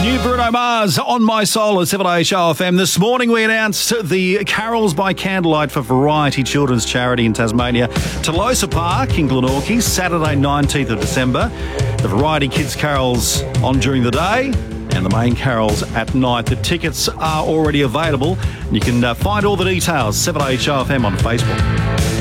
New Bruno Mars on My Soul at 7AHRFM. This morning we announced the Carols by Candlelight for Variety Children's Charity in Tasmania. Tolosa Park in Glenorchy, Saturday 19th of December. The Variety Kids Carols on during the day and the main carols at night. The tickets are already available. You can find all the details, 7AHRFM on Facebook.